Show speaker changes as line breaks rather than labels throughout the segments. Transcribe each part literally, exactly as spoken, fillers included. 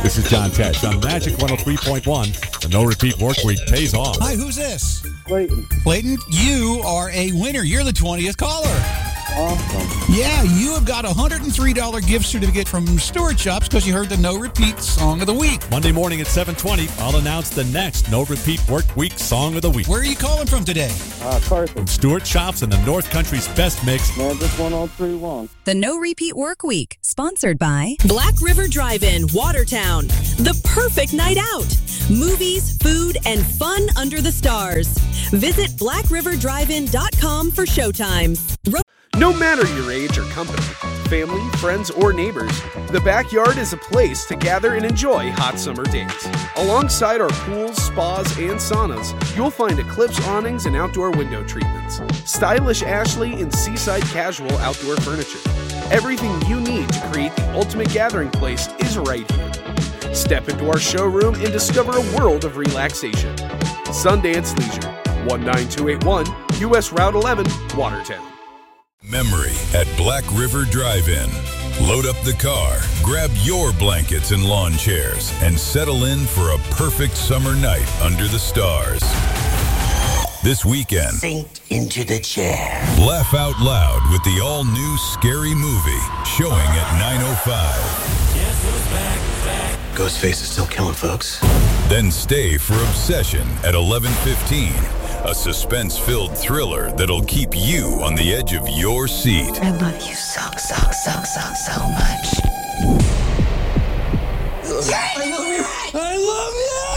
This is John Tesh on Magic one oh three point one. The no-repeat work week pays off.
Hi, who's this?
Clayton.
Clayton, you are a winner. You're the twentieth caller.
Awesome.
Yeah, you have got a one hundred three dollars gift certificate from Stewart Shops because you heard the no-repeat song of the week.
Monday morning at seven twenty, I'll announce the next no-repeat work week song of the week.
Where are you calling from today?
Uh, Carson.
From Stewart Shops and the North Country's best mix.
Magic one oh three point one.
The No Repeat Work Week, sponsored by
Black River Drive-In, Watertown. The perfect night out. Movies, food, and fun under the stars. Visit black river drive in dot com for showtimes. Ro-
No matter your age or company, family, friends, or neighbors, the backyard is a place to gather and enjoy hot summer days. Alongside our pools, spas, and saunas, you'll find Eclipse awnings and outdoor window treatments, stylish Ashley and seaside casual outdoor furniture. Everything you need to create the ultimate gathering place is right here. Step into our showroom and discover a world of relaxation. Sundance Leisure, one nine two eight one U S Route eleven, Watertown.
Memory at Black River Drive-In. Load up the car, grab your blankets and lawn chairs, and settle in for a perfect summer night under the stars. This weekend,
Sink into the chair.
laugh out loud with the all-new Scary Movie, showing at nine oh five.
Ghostface is still killing folks.
Then stay for Obsession at eleven fifteen. A suspense-filled thriller that'll keep you on the edge of your seat.
I love you so, so, so, so, so much. I love you. I love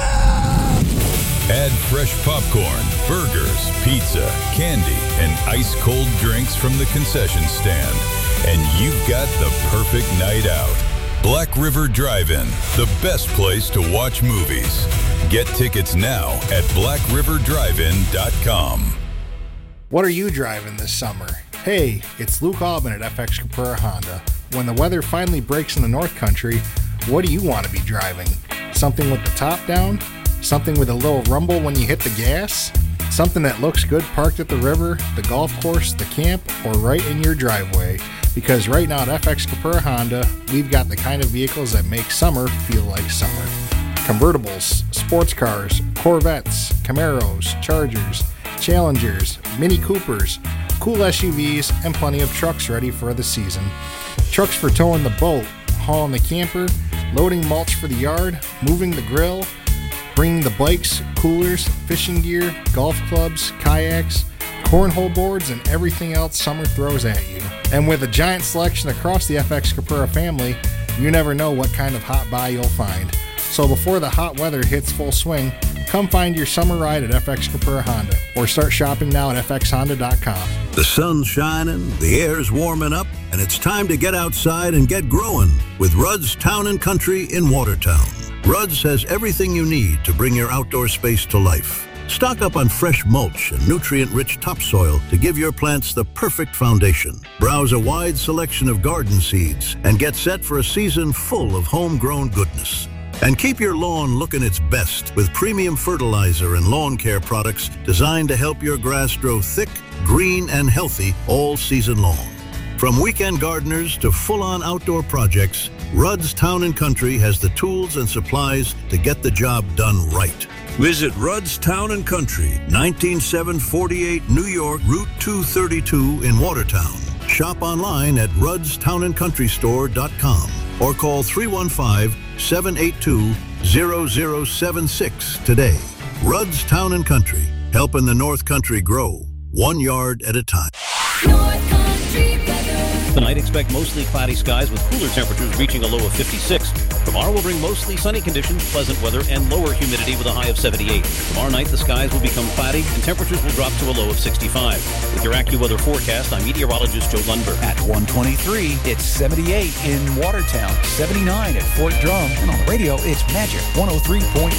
you.
Add fresh popcorn, burgers, pizza, candy, and ice-cold drinks from the concession stand. And you've got the perfect night out. Black River Drive-In, the best place to watch movies. Get tickets now at black river drive in dot com.
What are you driving this summer? Hey, it's Luke Albin at F X Capura Honda. When the weather finally breaks in the North Country, what do you want to be driving? Something with the top down? Something with a little rumble when you hit the gas? Something that looks good parked at the river, the golf course, the camp, or right in your driveway? Because right now at F X Capura Honda, we've got the kind of vehicles that make summer feel like summer. Convertibles, sports cars, Corvettes, Camaros, Chargers, Challengers, Mini Coopers, cool S U Vs, and plenty of trucks ready for the season. Trucks for towing the boat, hauling the camper, loading mulch for the yard, moving the grill, bringing the bikes, coolers, fishing gear, golf clubs, kayaks, cornhole boards, and everything else summer throws at you. And with a giant selection across the F X Capura family, you never know what kind of hot buy you'll find. So before the hot weather hits full swing, come find your summer ride at F X Capura Honda, or start shopping now at f x honda dot com.
The sun's shining, the air's warming up, and it's time to get outside and get growing with Rudd's Town and Country in Watertown. Rudd's has everything you need to bring your outdoor space to life. Stock up on fresh mulch and nutrient-rich topsoil to give your plants the perfect foundation. Browse a wide selection of garden seeds and get set for a season full of homegrown goodness. And keep your lawn looking its best with premium fertilizer and lawn care products designed to help your grass grow thick, green, and healthy all season long. From weekend gardeners to full-on outdoor projects, Rudd's Town and Country has the tools and supplies to get the job done right. Visit Rudd's Town and Country, nineteen seven forty-eight New York, Route two thirty-two in Watertown. Shop online at rudds town and country store dot com or call three one five, seven eight two, zero zero seven six today. Rudd's Town and Country, helping the North Country grow one yard at a time.
North Country weather.
Tonight, expect mostly cloudy skies with cooler temperatures reaching a low of fifty-six. Tomorrow will bring mostly sunny conditions, pleasant weather, and lower humidity with a high of seventy-eight. Tomorrow night, the skies will become cloudy and temperatures will drop to a low of sixty-five. With your AccuWeather forecast, I'm meteorologist Joe Lundberg.
At one twenty-three, it's seventy-eight in Watertown, seventy-nine at Fort Drum, and on the radio, it's Magic one oh three point